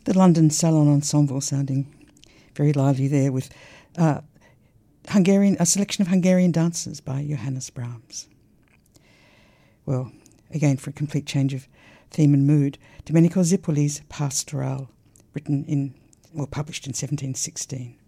The London Salon Ensemble sounding very lively there with a selection of Hungarian dances by Johannes Brahms. Well, again, for a complete change of theme and mood, Domenico Zippoli's Pastoral, published in 1716.